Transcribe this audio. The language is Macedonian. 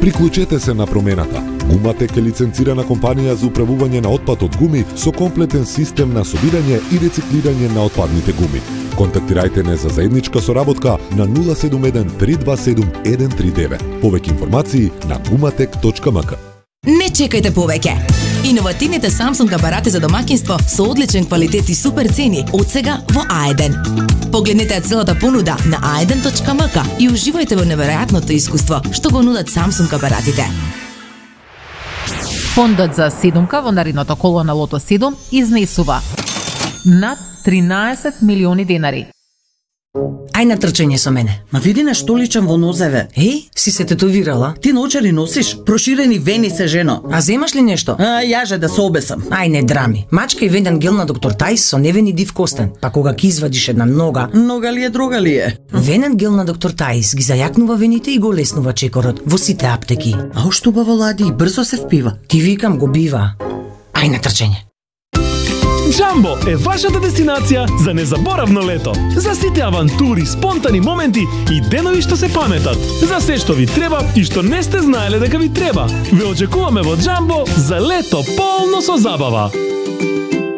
Приклучете се на промената. Гуматек е лиценцирана компанија за управување на отпад од гуми со комплетен систем на собирање и рециклирање на отпадните гуми. Контактирајте не за заедничка соработка на 071 327 139. Повеќе информации на gumatek.mk. Не чекајте повеќе! Иновативните Samsung апарати за домаќинство со одличен квалитет и супер цени од сега во Аеден. Погледнете целата понуда на aeden.mk и уживајте во неверојатното искуство што го нудат Samsung апаратите. Фондот за седумка во наредното коло на Лото 7 изнесува над 13 милиони денари. Ај на трчање со мене. Ма види нешто личам во нозеве. Еј, си се тетовирала? Ти наочари носиш? Проширени вени се, жено. А земаш ли нешто? Јаже да се обесам. Ај не драми. Мачка и венен гел на доктор Тајс со невени див костен. Па кога ќе извадиш една нога... Нога ли е, друга ли е? Венен гел на доктор Тајс ги зајакнува вените и го леснува чекорот во сите аптеки. А уште убаво лади и брзо се впива. Ти викам го бива. Ај на трчање. Джамбо е вашата дестинација за незаборавно лето. За сите авантури, спонтани моменти и денови што се паметат. За се што ви треба и што не сте знаеле дека ви треба. Ве очекуваме во Джамбо за лето полно со забава.